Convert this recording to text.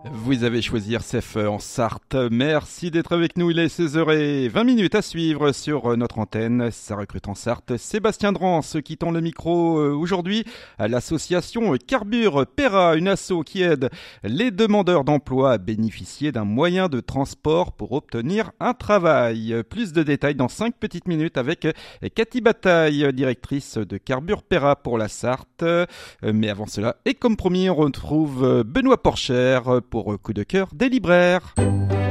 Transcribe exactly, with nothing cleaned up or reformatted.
Vous avez choisi R C F en Sarthe. Merci d'être avec nous. Il est seize heures vingt minutes à suivre sur notre antenne. Ça recrute en Sarthe. Sébastien Drance qui tend le micro aujourd'hui à l'association Carbure Pera, une asso qui aide les demandeurs d'emploi à bénéficier d'un moyen de transport pour obtenir un travail. Plus de détails dans cinq petites minutes avec Cathy Bataille, directrice de Carbure Pera pour la Sarthe. Mais avant cela, et comme promis, on retrouve Benoît Porcher pour Coup de cœur des libraires.